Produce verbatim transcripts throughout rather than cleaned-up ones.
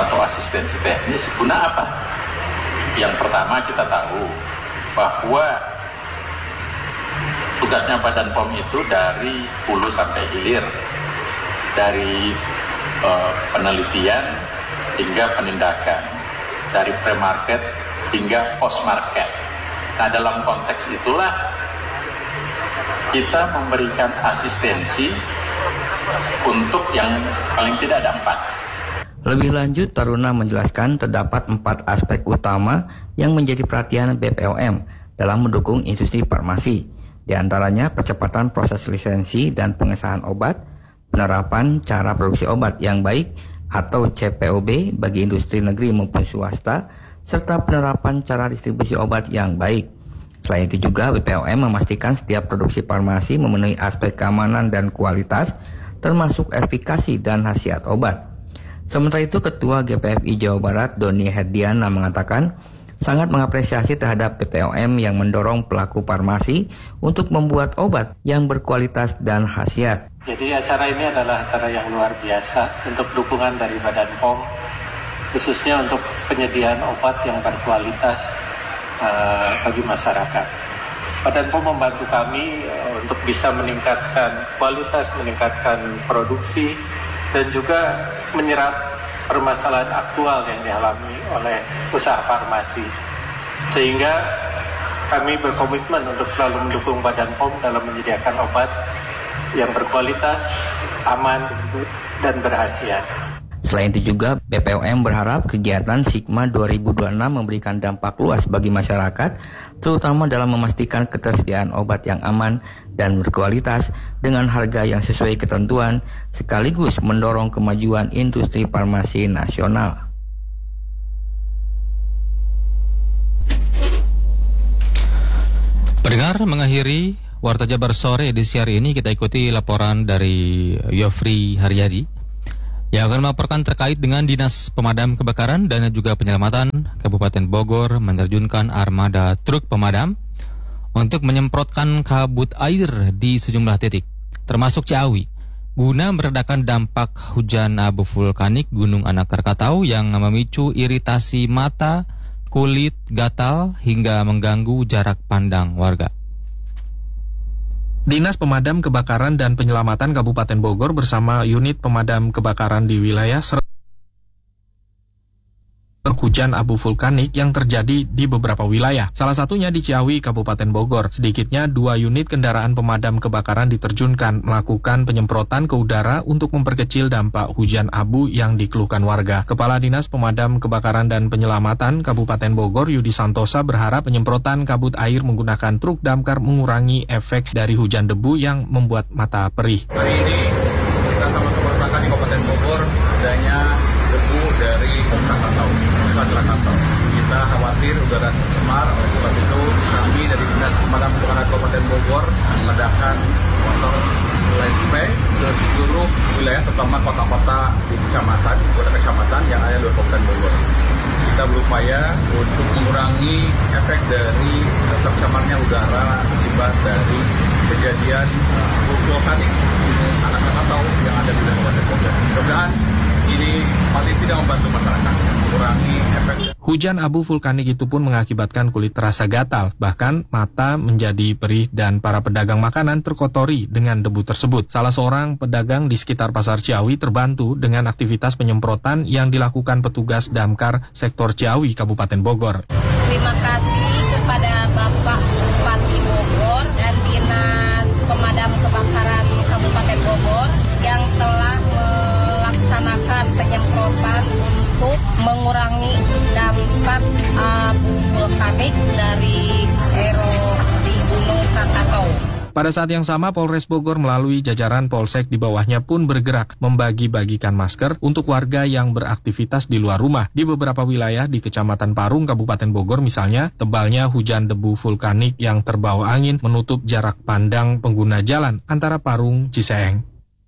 atau asistensi teknis guna apa? Yang pertama kita tahu bahwa tugasnya Badan P O M itu dari hulu sampai hilir, dari uh, penelitian hingga penindakan, dari pre-market hingga post-market. Nah, dalam konteks itulah kita memberikan asistensi untuk yang paling tidak ada empat. Lebih lanjut, Taruna menjelaskan terdapat empat aspek utama yang menjadi perhatian B P O M dalam mendukung industri farmasi. Di antaranya percepatan proses lisensi dan pengesahan obat, penerapan cara produksi obat yang baik atau C P O B bagi industri negeri maupun swasta, serta penerapan cara distribusi obat yang baik. Selain itu juga B P O M memastikan setiap produksi farmasi memenuhi aspek keamanan dan kualitas, termasuk efikasi dan khasiat obat. Sementara itu, Ketua G P F I Jawa Barat, Doni Herdiana, mengatakan sangat mengapresiasi terhadap B P O M yang mendorong pelaku farmasi untuk membuat obat yang berkualitas dan khasiat. Jadi acara ini adalah acara yang luar biasa untuk dukungan dari Badan P O M, khususnya untuk penyediaan obat yang berkualitas uh, bagi masyarakat. Badan P O M membantu kami uh, untuk bisa meningkatkan kualitas, meningkatkan produksi, dan juga menyerap permasalahan aktual yang dialami oleh usaha farmasi. Sehingga kami berkomitmen untuk selalu mendukung Badan P O M dalam menyediakan obat yang berkualitas, aman, dan berkhasiat. Selain itu juga B P O M berharap kegiatan Sigma dua ribu dua puluh enam memberikan dampak luas bagi masyarakat, terutama dalam memastikan ketersediaan obat yang aman dan berkualitas dengan harga yang sesuai ketentuan, sekaligus mendorong kemajuan industri farmasi nasional. Pendengar, mengakhiri Warta Jabar Sore edisi hari ini, kita ikuti laporan dari Yofri Haryadi yang akan melaporkan terkait dengan Dinas Pemadam Kebakaran dan juga Penyelamatan Kabupaten Bogor menerjunkan armada truk pemadam untuk menyemprotkan kabut air di sejumlah titik, termasuk Ciawi, guna meredakan dampak hujan abu vulkanik Gunung Anak Krakatau yang memicu iritasi mata, kulit, gatal, hingga mengganggu jarak pandang warga. Dinas Pemadam Kebakaran dan Penyelamatan Kabupaten Bogor bersama unit pemadam kebakaran di wilayah hujan abu vulkanik yang terjadi di beberapa wilayah. Salah satunya di Ciawi, Kabupaten Bogor. Sedikitnya dua unit kendaraan pemadam kebakaran diterjunkan melakukan penyemprotan ke udara untuk memperkecil dampak hujan abu yang dikeluhkan warga. Kepala Dinas Pemadam Kebakaran dan Penyelamatan Kabupaten Bogor, Yudi Santosa, berharap penyemprotan kabut air menggunakan truk damkar mengurangi efek dari hujan debu yang membuat mata perih. Hari ini kita sama-sama rasakan di Kabupaten Bogor adanya debu dari Krakatau, Krakatau. Kita khawatir udara tercemar, oleh sebab itu kami dari Dinas Pemadam Kebakaran Kabupaten Bogor mengadakan motor line spray ke seluruh wilayah, terutama kota-kota di kecamatan, kota kecamatan yang ada di Kabupaten Bogor. Kita berupaya untuk mengurangi efek dari tercemarnya udara akibat dari kejadian abu vulkanik Gunung Anak Krakatau yang ada di Kabupaten Bogor. Mudah-mudahan ini paling tidak membantu masyarakat mengurangi efek. Hujan abu vulkanik itu pun mengakibatkan kulit terasa gatal, bahkan mata menjadi perih dan para pedagang makanan terkotori dengan debu tersebut. Salah seorang pedagang di sekitar Pasar Ciawi terbantu dengan aktivitas penyemprotan yang dilakukan petugas damkar sektor Ciawi, Kabupaten Bogor. Terima kasih kepada Bapak Bupati Bogor dan Dinas Pemadam Kebakaran Kabupaten Bogor yang telah melaksanakan penyemprotan untuk mengurangi dampak abu vulkanik dari erupsi Gunung Krakatau. Pada saat yang sama, Polres Bogor melalui jajaran Polsek di bawahnya pun bergerak membagi-bagikan masker untuk warga yang beraktivitas di luar rumah. Di beberapa wilayah di Kecamatan Parung, Kabupaten Bogor misalnya, tebalnya hujan debu vulkanik yang terbawa angin menutup jarak pandang pengguna jalan antara Parung, Ciseeng.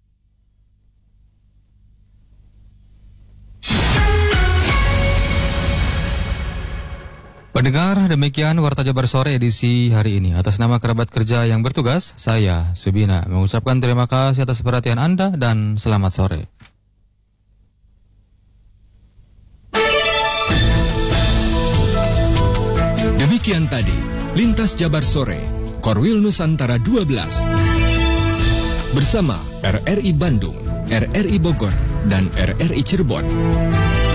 Pendengar, demikian Warta Jabar Sore edisi hari ini. Atas nama kerabat kerja yang bertugas, saya, Subina, mengucapkan terima kasih atas perhatian Anda dan selamat sore. Demikian tadi, Lintas Jabar Sore, Korwil Nusantara dua belas. Bersama R R I Bandung, R R I Bogor, dan R R I Cirebon.